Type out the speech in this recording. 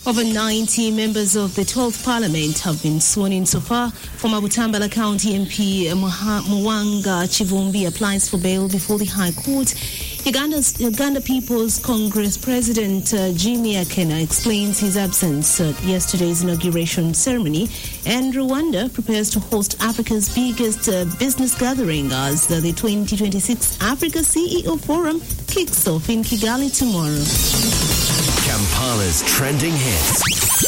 Over 90 members of the 12th Parliament have been sworn in so far. Former Butambala County MP Mwanga Chivumbi applies for bail before the High Court. Uganda People's Congress President Jimmy Akena explains his absence at yesterday's inauguration ceremony. And Rwanda prepares to host Africa's biggest business gathering as the 2026 Africa CEO Forum kicks off in Kigali tomorrow. Kampala's trending hits.